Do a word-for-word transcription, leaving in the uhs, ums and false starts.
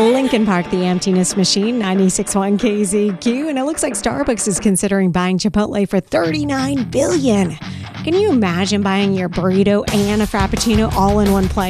Lincoln Park, the Emptiness Machine, ninety-six point one K Z Q. And it looks like Starbucks is considering buying Chipotle for thirty-nine billion dollars. Can you imagine buying your burrito and a Frappuccino all in one place?